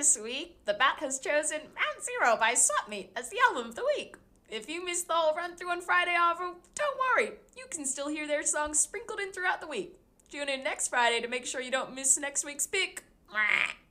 This week, The Bat has chosen Round Zero by Swap Meet as the album of the week. If you missed the whole run through on Friday, however, don't worry. You can still hear their songs sprinkled in throughout the week. Tune in next Friday to make sure you don't miss next week's pick.